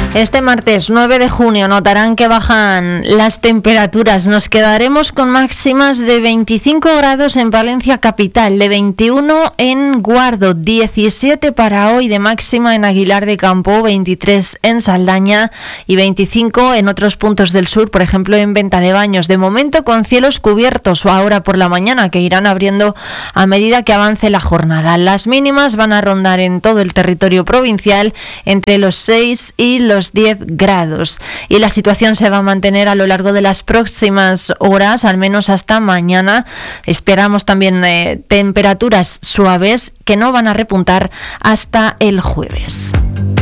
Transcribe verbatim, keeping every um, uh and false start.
Este martes nueve de junio notarán que bajan las temperaturas. Nos quedaremos con máximas de veinticinco grados en Palencia capital, de veintiuno en Guardo, diecisiete para hoy de máxima en Aguilar de Campo, veintitrés en Saldaña y veinticinco en otros puntos del sur, por ejemplo en Venta de Baños. De momento con cielos cubiertos o ahora por la mañana, que irán abriendo a medida que avance la jornada. Las mínimas van a rondar en todo el territorio provincial entre los seis y los diez grados, y la situación se va a mantener a lo largo de las próximas horas, al menos hasta mañana. Esperamos también eh, temperaturas suaves que no van a repuntar hasta el jueves.